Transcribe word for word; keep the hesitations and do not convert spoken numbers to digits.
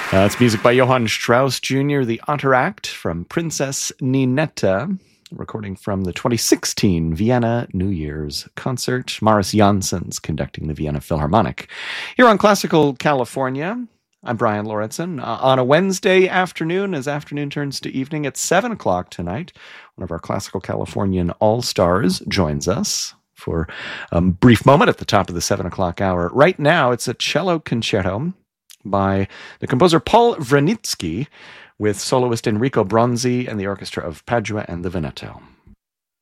Uh, it's music by Johann Strauss Junior, the Entr'acte from Princess Ninetta, recording from the twenty sixteen Vienna New Year's concert. Maurice Janssens conducting the Vienna Philharmonic. Here on Classical California, I'm Brian Lauritsen. Uh, on a Wednesday afternoon, as afternoon turns to evening, at seven o'clock tonight, one of our Classical Californian All-Stars joins us for a brief moment at the top of the seven o'clock hour. Right now, it's a cello concerto by the composer Paul Wranitzky with soloist Enrico Bronzi and the orchestra of Padua and the Veneto.